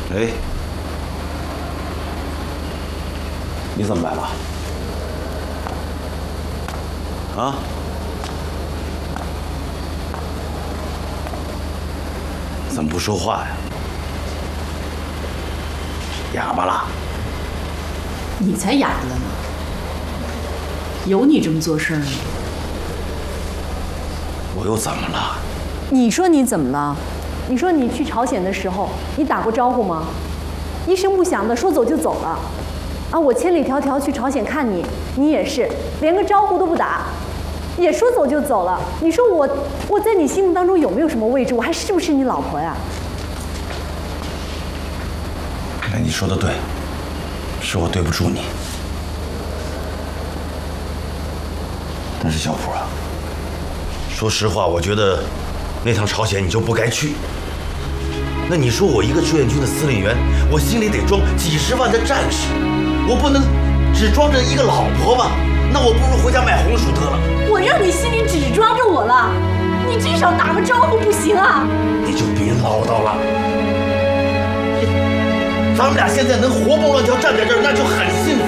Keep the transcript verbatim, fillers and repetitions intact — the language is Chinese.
哎，你怎么来了？啊？怎么不说话呀？哑巴了？ 你才哑巴了呢！有你这么做事儿的吗？ 我又怎么了？ 你说你怎么了？你说你去朝鲜的时候，你打过招呼吗？一声不响的说走就走了。啊，我千里迢迢去朝鲜看你，你也是连个招呼都不打，也说走就走了。你说我我在你心目当中有没有什么位置？我还是不是你老婆呀？ 哎，你说的对，是我对不住你。但是小普啊，说实话，我觉得那趟朝鲜你就不该去。那你说我一个志愿军的司令员，我心里得装几十万的战士，我不能只装着一个老婆吧？那我不如回家卖红薯得了。 我让你心里只装着我了，你至少打个招呼不行啊？ 你就别唠叨了。咱们俩现在能活蹦乱跳站在这儿，那就很幸福。